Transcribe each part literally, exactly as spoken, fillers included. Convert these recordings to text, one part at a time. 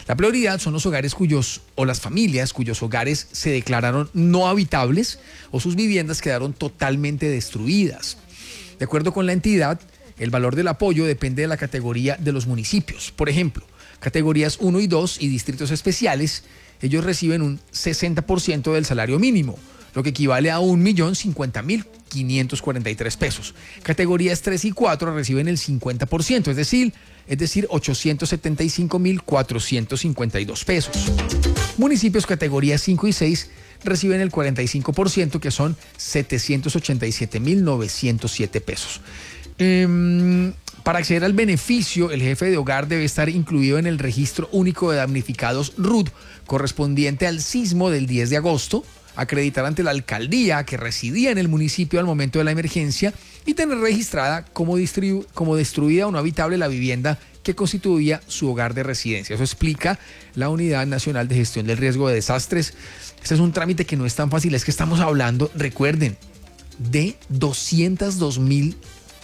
La prioridad son los hogares cuyos, o las familias cuyos hogares se declararon no habitables o sus viviendas quedaron totalmente destruidas. De acuerdo con la entidad, el valor del apoyo depende de la categoría de los municipios. Por ejemplo, categorías uno y dos y distritos especiales, ellos reciben un sesenta por ciento del salario mínimo, lo que equivale a un millón cincuenta mil quinientos cuarenta y tres pesos. Categorías tres y cuatro reciben el cincuenta por ciento, es decir, es decir, ochocientos setenta y cinco mil cuatrocientos cincuenta y dos pesos. Municipios categorías cinco y seis reciben el cuarenta y cinco por ciento, que son setecientos ochenta y siete mil novecientos siete pesos. Eh, para acceder al beneficio, el jefe de hogar debe estar incluido en el registro único de damnificados R U D correspondiente al sismo del diez de agosto, acreditar ante la alcaldía que residía en el municipio al momento de la emergencia y tener registrada como, distribu- como destruida o no habitable la vivienda que constituía su hogar de residencia. Eso explica la Unidad Nacional de Gestión del Riesgo de Desastres. Este es un trámite que no es tan fácil, es que estamos hablando, recuerden, de doscientos dos mil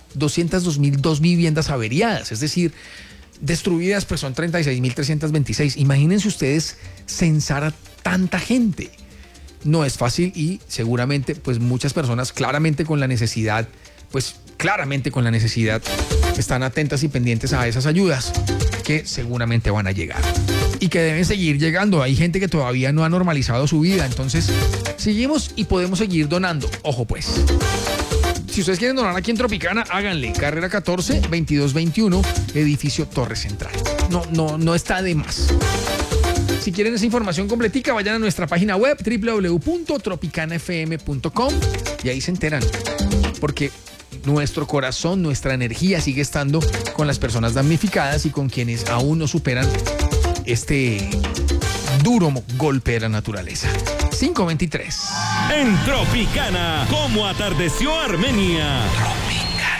dos viviendas averiadas, es decir, destruidas pues son treinta y seis mil trescientos veintiséis. Imagínense ustedes censar a tanta gente. No es fácil y seguramente pues muchas personas claramente con la necesidad, pues claramente con la necesidad están atentas y pendientes a esas ayudas que seguramente van a llegar y que deben seguir llegando. Hay gente que todavía no ha normalizado su vida, entonces seguimos y podemos seguir donando. Ojo pues. Si ustedes quieren donar aquí en Tropicana, háganle. Carrera catorce, veintidós veintiuno, edificio Torre Central. No, no, no está de más. Si quieren esa información completica, vayan a nuestra página web doble u doble u doble u punto tropicana f m punto com y ahí se enteran. Porque nuestro corazón, nuestra energía sigue estando con las personas damnificadas y con quienes aún no superan este duro golpe de la naturaleza. cinco veintitrés. En Tropicana, ¿cómo atardeció Armenia?